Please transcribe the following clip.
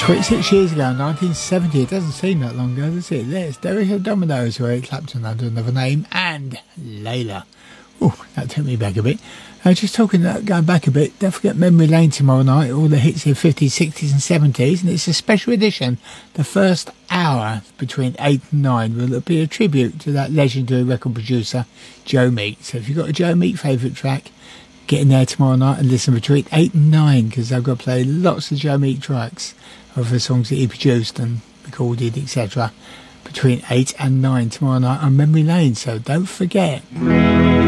26 years ago, 1970, it doesn't seem that long ago, does it? There's Derek Dominoes, who Eric Clapton under another name, and Layla. Oh, that took me back a bit. Just talking, going back a bit, don't forget Memory Lane tomorrow night, all the hits in 50s, 60s and 70s, and it's a special edition. The first hour between 8 and 9 will be a tribute to that legendary record producer, Joe Meek. So if you've got a Joe Meek favourite track, get in there tomorrow night and listen between 8 and 9, because I've got to play lots of Joe Meek tracks of the songs that he produced and recorded, etc. between 8 and 9 tomorrow night on Memory Lane, so don't forget.